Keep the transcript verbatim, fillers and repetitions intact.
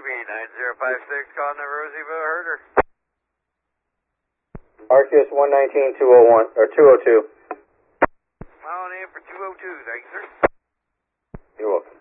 B nine zero five six calling the Roseville herder. R Q S one nineteen two oh one, or two oh two. Calling in for two oh two, thank you, sir. You're welcome.